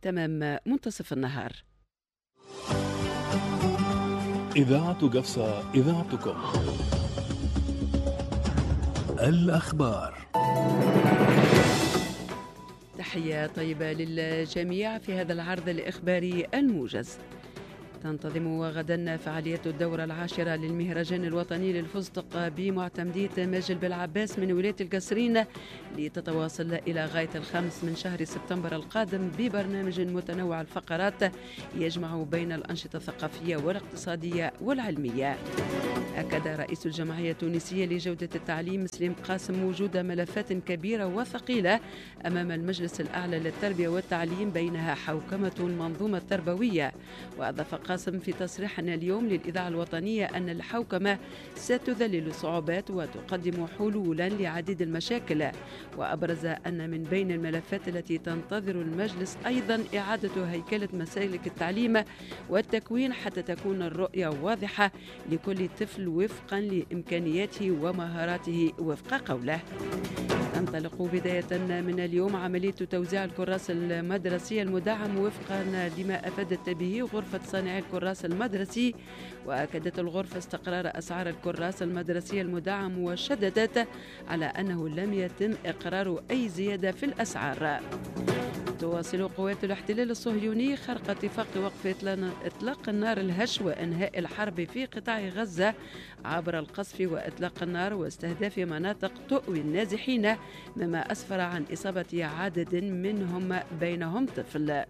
تمام منتصف النهار. إذاعة قفصة، إذاعتكم. الأخبار. تحية طيبة للجميع في هذا العرض الإخباري الموجز. تنتظم غدا فعالية الدورة العاشرة للمهرجان الوطني للفستق بمعتمدية ماجل بالعباس من ولاية القصرين، لتتواصل إلى غاية 5 من شهر سبتمبر القادم ببرنامج متنوع الفقرات يجمع بين الأنشطة الثقافية والاقتصادية والعلمية. أكد رئيس الجمعية التونسية لجودة التعليم سليم قاسم وجود ملفات كبيرة وثقيلة أمام المجلس الأعلى للتربية والتعليم، بينها حوكمة المنظومة التربوية. وأضاف قاسم في تصريح اليوم للإذاعة الوطنية أن الحوكمة ستذلل صعوبات وتقدم حلولا لعديد المشاكل. وأبرز أن من بين الملفات التي تنتظر المجلس أيضا إعادة هيكلة مسالك التعليم والتكوين حتى تكون الرؤية واضحة لكل طفل وفقا لإمكانياته ومهاراته وفق قوله. تنطلق بداية من اليوم عملية توزيع الكراس المدرسي المدعم وفقا لما أفادت به غرفة صانعي الكراس المدرسي. وأكدت الغرفة استقرار أسعار الكراس المدرسي المدعم، وشددت على أنه لم يتم إقرار أي زيادة في الأسعار. تواصل قوات الاحتلال الصهيوني خرق اتفاق وقف إطلاق النار الهش وإنهاء الحرب في قطاع غزة عبر القصف وإطلاق النار واستهداف مناطق تؤوي النازحين، مما أسفر عن إصابة عدد منهم بينهم طفل.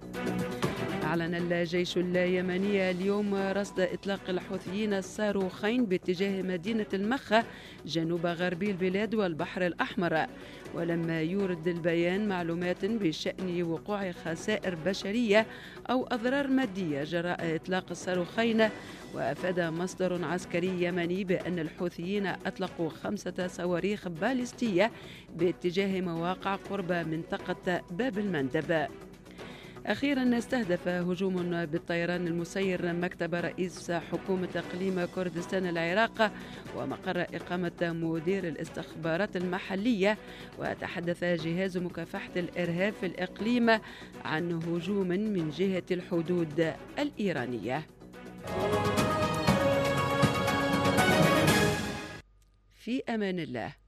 أعلن الجيش اليمني اليوم رصد إطلاق الحوثيين الصاروخين باتجاه مدينة المخا جنوب غربي البلاد والبحر الأحمر، ولم يورد البيان معلومات بشأن وقوع خسائر بشرية أو أضرار مادية جراء إطلاق الصاروخين. وأفاد مصدر عسكري يمني بأن الحوثيين أطلقوا 5 صواريخ باليستية باتجاه مواقع قرب منطقة باب المندب. أخيرا استهدف هجوم بالطيران المسير مكتب رئيس حكومة إقليم كردستان العراق ومقر إقامة مدير الاستخبارات المحلية. وتحدث جهاز مكافحة الإرهاب في الإقليم عن هجوم من جهة الحدود الإيرانية. في أمان الله.